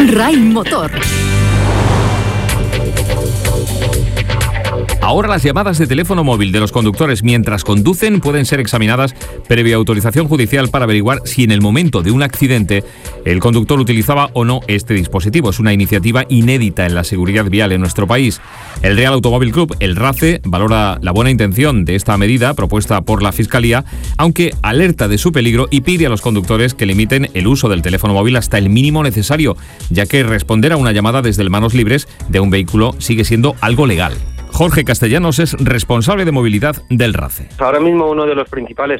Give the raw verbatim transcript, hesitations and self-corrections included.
RAI Motor. Ahora las llamadas de teléfono móvil de los conductores mientras conducen pueden ser examinadas previa autorización judicial para averiguar si en el momento de un accidente el conductor utilizaba o no este dispositivo. Es una iniciativa inédita en la seguridad vial en nuestro país. El Real Automóvil Club, el RACE, valora la buena intención de esta medida propuesta por la Fiscalía, aunque alerta de su peligro y pide a los conductores que limiten el uso del teléfono móvil hasta el mínimo necesario, ya que responder a una llamada desde el manos libres de un vehículo sigue siendo algo legal. Jorge Castellanos es responsable de movilidad del RACE. Ahora mismo uno de los principales